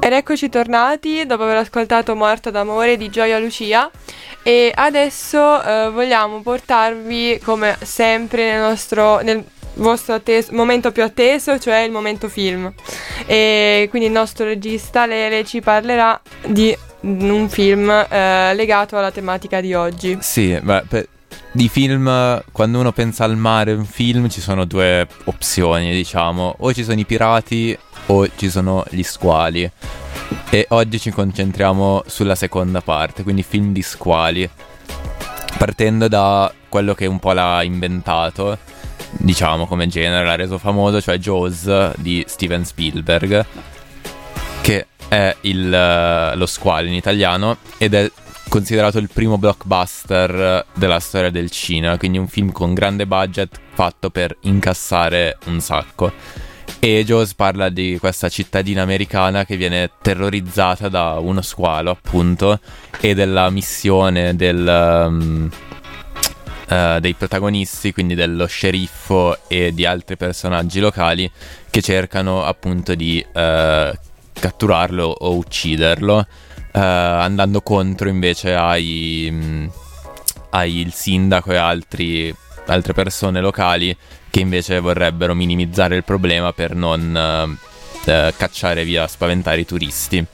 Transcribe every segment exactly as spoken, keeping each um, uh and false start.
Ed eccoci tornati dopo aver ascoltato Morta d'amore di Gioia Lucia e adesso eh, vogliamo portarvi come sempre nel nostro nel vostro atteso, momento più atteso, cioè il momento film. E quindi il nostro regista Lele ci parlerà di un film eh, legato alla tematica di oggi. Sì, beh, per, di film, quando uno pensa al mare, un film, ci sono due opzioni, diciamo. O ci sono i pirati o ci sono gli squali. E oggi ci concentriamo sulla seconda parte, quindi film di squali, partendo da quello che un po' l'ha inventato, diciamo, come genere, l'ha reso famoso, cioè Jaws di Steven Spielberg, che è il, lo squalo in italiano ed è considerato il primo blockbuster della storia del cinema, quindi un film con grande budget fatto per incassare un sacco. E Jaws parla di questa cittadina americana che viene terrorizzata da uno squalo, appunto, e della missione del, um, uh, dei protagonisti, quindi dello sceriffo e di altri personaggi locali che cercano appunto di uh, catturarlo o ucciderlo, uh, andando contro invece ai, um, ai il sindaco e altri, altre persone locali che invece vorrebbero minimizzare il problema per non uh, uh, cacciare via, spaventare i turisti.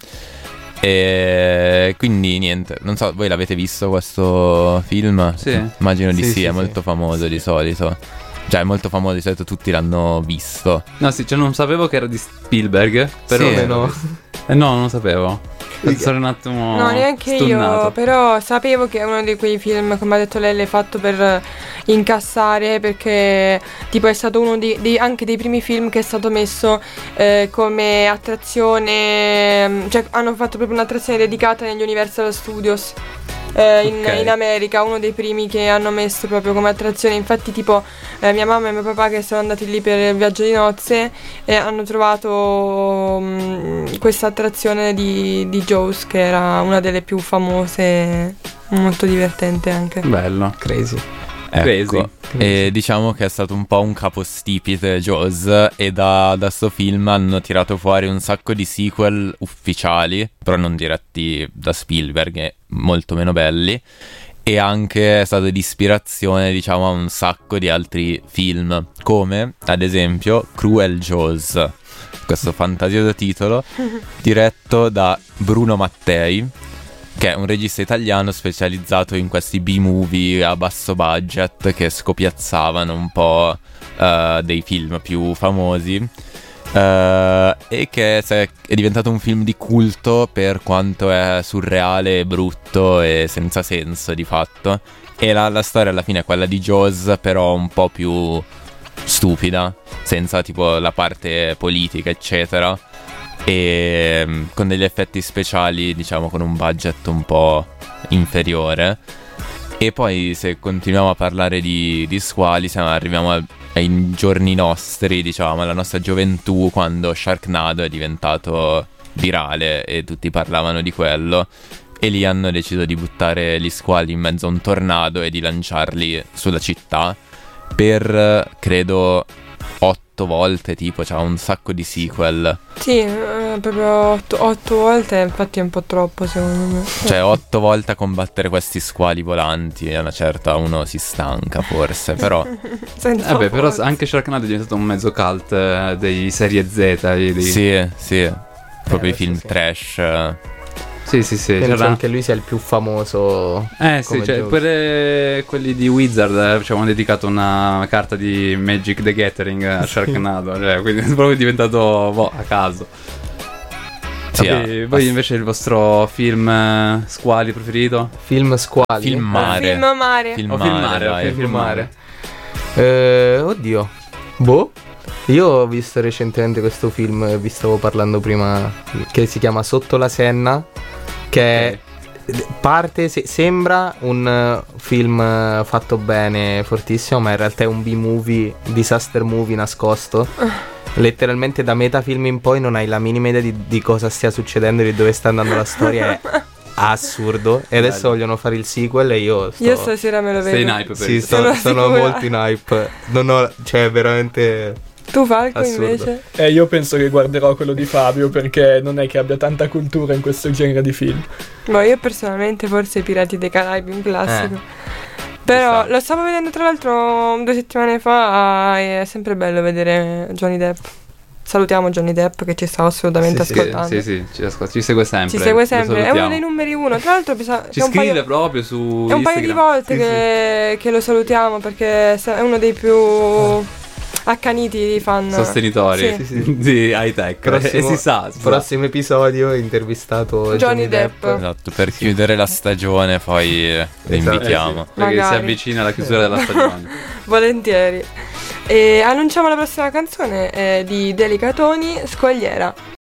E quindi niente, non so, voi l'avete visto questo film? Sì. Immagino di sì, sì, sì, è sì. molto famoso di solito. Cioè è molto famoso, di solito tutti l'hanno visto. No, sì, cioè non sapevo che era di Spielberg, però Sì. no. Eh, no, non lo sapevo. Sono un attimo No, neanche stunnato. io, però sapevo che è uno di quei film, come ha detto Lele, fatto per incassare, perché tipo è stato uno di, di- anche dei primi film che è stato messo eh, come attrazione, cioè hanno fatto proprio un'attrazione dedicata negli Universal Studios eh, in, Ok. in America, uno dei primi che hanno messo proprio come attrazione. Infatti tipo eh, mia mamma e mio papà che sono andati lì per il viaggio di nozze e hanno trovato mh, questa attrazione di, di Jaws, che era una delle più famose, molto divertente anche. Bello. Crazy. Ecco, e diciamo che è stato un po' un capostipite Jaws, e da, da sto film hanno tirato fuori un sacco di sequel ufficiali, però non diretti da Spielberg, molto meno belli, e anche è stato di ispirazione, diciamo, a un sacco di altri film, come ad esempio Cruel Jaws, questo fantasioso titolo diretto da Bruno Mattei, che è un regista italiano specializzato in questi B-movie a basso budget che scopiazzavano un po' uh, dei film più famosi, uh, e che è diventato un film di culto per quanto è surreale, brutto e senza senso di fatto. E la, la storia alla fine è quella di Jaws, però un po' più stupida, senza tipo la parte politica eccetera, e mm, con degli effetti speciali, diciamo, con un budget un po' inferiore. E poi se continuiamo a parlare di, di squali, siamo, arriviamo a- ai giorni nostri, diciamo, alla nostra gioventù, quando Sharknado è diventato virale e tutti parlavano di quello, e lì hanno deciso di buttare gli squali in mezzo a un tornado e di lanciarli sulla città per, eh, credo, otto volte, tipo, c'ha un sacco di sequel. Sì, eh, proprio otto, otto volte, infatti è un po' troppo secondo me. Cioè otto volte a combattere questi squali volanti, e a una certa uno si stanca forse, però Senza Vabbè, però forza. anche Sharknado è diventato un mezzo cult eh, dei serie Z. Dei, dei... sì, sì, proprio i film sì. trash. eh. sì, sì, sì. Penso c'era- anche lui sia il più famoso. Eh sì, come cioè, Jaws. pure quelli di Wizard eh, ci avevano dedicato una carta di Magic the Gathering a Sharknado, cioè, quindi è proprio diventato boh, a caso. Sì, Vabbè, ah, voi ass- invece il vostro film eh, squali preferito? Film squali. Film mare. Film mare. Film O mare, filmare, dai. ok, filmare. Eh, oddio. Boh. Io ho visto recentemente questo film, vi stavo parlando prima, che si chiama Sotto la Senna, che parte, se- sembra un eh, film eh, fatto bene, fortissimo, ma in realtà è un B-movie, disaster movie nascosto. Letteralmente da metafilm in poi non hai la minima idea di, di cosa stia succedendo, di dove sta andando la storia, è assurdo. E adesso Bello. vogliono fare il sequel e io sto... Io stasera me lo vedo. Sei in hype per Sì, il- sto- Sono sono sicura. molto in hype. Non ho, cioè, veramente Tu Falco Assurdo. invece? E io penso che guarderò quello di Fabio, perché non è che abbia tanta cultura in questo genere di film. Ma io personalmente forse i Pirati dei Caraibi, un classico. Eh. Però Chissà. lo stavo vedendo tra l'altro due settimane fa e è sempre bello vedere Johnny Depp. Salutiamo Johnny Depp che ci sta assolutamente Sì, sì, ascoltando. Sì, sì, ci, ascol- ci segue sempre. Ci segue lo sempre, è uno salutiamo. dei numeri uno. Tra l'altro bisa- Ci è un scrive paio- proprio su È un paio di Instagram. volte Sì, che, che lo salutiamo perché è uno dei più accaniti fan. Sostenitori Sì. Sì, sì. di high tech. Prossimo, e si sa, si sa. prossimo episodio intervistato Johnny Johnny, Depp. Depp. Esatto, per chiudere la stagione poi eh, lo Esatto. invitiamo. Eh sì, perché si Magari. avvicina alla chiusura della stagione. Volentieri. E annunciamo la prossima canzone eh, di Delicatoni, Scogliera.